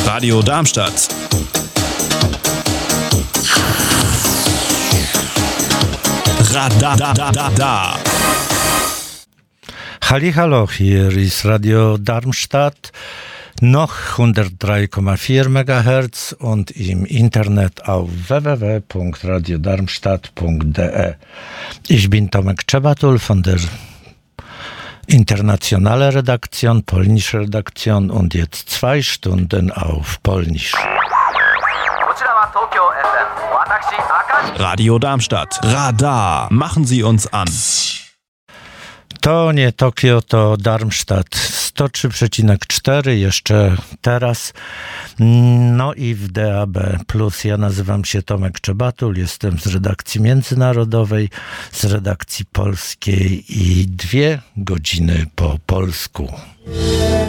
Radio Darmstadt. Radar. Hallihallo, hier ist Radio Darmstadt, noch 103,4 MHz und im Internet auf www.radiodarmstadt.de. Ich bin Tomek Czebatul von der internationalen Redaktion, polnische Redaktion und jetzt 2 Stunden auf Polnisch. Radio Darmstadt. Radar. Machen Sie uns an. To nie Tokio, to Darmstadt 103,4 jeszcze teraz. No i w DAB+. Ja nazywam się Tomek Czebatul, jestem z redakcji międzynarodowej, z redakcji polskiej i 2 godziny po polsku.